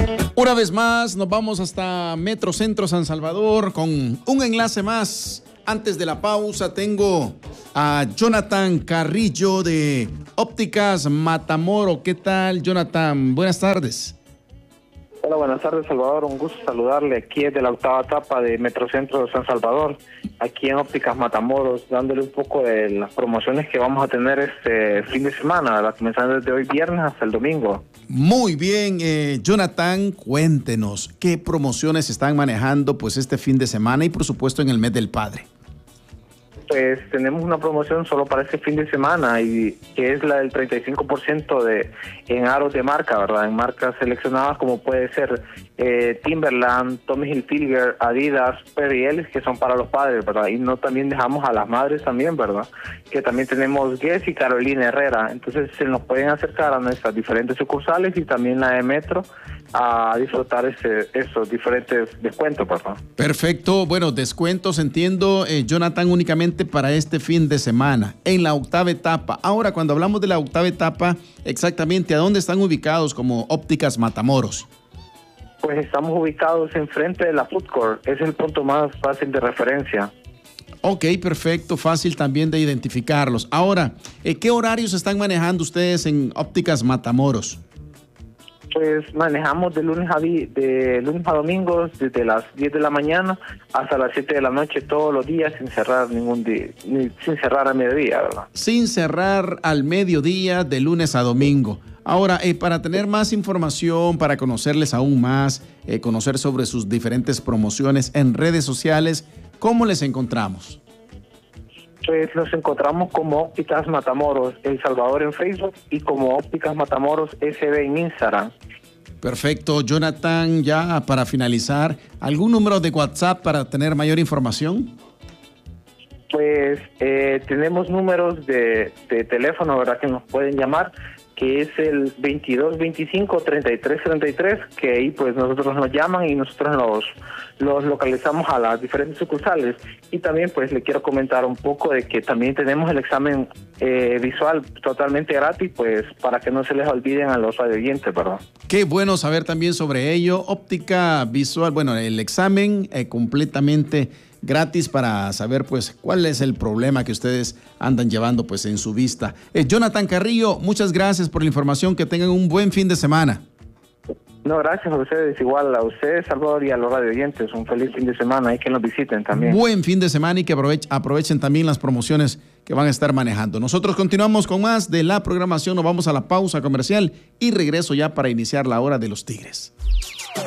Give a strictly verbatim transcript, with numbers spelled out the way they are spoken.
Una vez más, nos vamos hasta Metro Centro San Salvador con un enlace más. Antes de la pausa, tengo a Jonathan Carrillo de Ópticas Matamoro. ¿Qué tal, Jonathan? Buenas tardes. Hola, buenas tardes, Salvador. Un gusto saludarle. Aquí es de la octava etapa de Metrocentro de San Salvador, aquí en Ópticas Matamoros, dándole un poco de las promociones que vamos a tener este fin de semana, ¿verdad? Comenzando desde hoy viernes hasta el domingo. Muy bien, eh, Jonathan, cuéntenos qué promociones están manejando pues este fin de semana y por supuesto en el mes del padre. Pues tenemos una promoción solo para este fin de semana, y que es la del treinta y cinco por ciento de, en aros de marca, ¿verdad? En marcas seleccionadas como puede ser eh, Timberland, Tommy Hilfiger, Adidas, Perry Ellis, que son para los padres, ¿verdad? Y no también dejamos a las madres también, ¿verdad? Que también tenemos Guess y Carolina Herrera. Entonces se nos pueden acercar a nuestras diferentes sucursales y también la de Metro a disfrutar ese, esos diferentes descuentos, por favor. Perfecto. Bueno, descuentos, entiendo, eh, Jonathan, únicamente para este fin de semana, en la octava etapa. Ahora, cuando hablamos de la octava etapa, exactamente, ¿a dónde están ubicados como Ópticas Matamoros? Pues estamos ubicados enfrente de la Food Court. Es el punto más fácil de referencia. Ok, perfecto, fácil también de identificarlos. Ahora, eh, ¿qué horarios están manejando ustedes en Ópticas Matamoros? Pues manejamos de lunes a vi de lunes a domingos, desde las diez de la mañana hasta las siete de la noche, todos los días, sin cerrar ningún día, ni, sin cerrar al mediodía, ¿verdad? Sin cerrar al mediodía, de lunes a domingo. Ahora, eh, para tener más información, para conocerles aún más, eh, conocer sobre sus diferentes promociones en redes sociales, ¿cómo les encontramos? Pues nos encontramos como Ópticas Matamoros El Salvador en Facebook y como Ópticas Matamoros S B en Instagram. Perfecto. Jonathan, ya para finalizar, ¿algún número de WhatsApp para tener mayor información? Pues eh, tenemos números de, de teléfono, ¿verdad?, que nos pueden llamar, que es el veintidós veinticinco treinta y tres treinta y tres, que ahí pues nosotros nos llaman y nosotros los, los localizamos a las diferentes sucursales. Y también pues le quiero comentar un poco de que también tenemos el examen eh, visual totalmente gratis, pues para que no se les olviden a los radioyentes, ¿verdad? Qué bueno saber también sobre ello. Óptica visual, bueno, el examen eh, completamente gratis para saber pues cuál es el problema que ustedes andan llevando pues en su vista. Eh, Jonathan Carrillo, muchas gracias por la información, que tengan un buen fin de semana. No, gracias a ustedes, igual a ustedes, Salvador, y a los radioyentes, un feliz fin de semana y que nos visiten también. Buen fin de semana y que aprovechen, aprovechen también las promociones que van a estar manejando. Nosotros continuamos con más de la programación, nos vamos a la pausa comercial y regreso ya para iniciar la hora de los Tigres.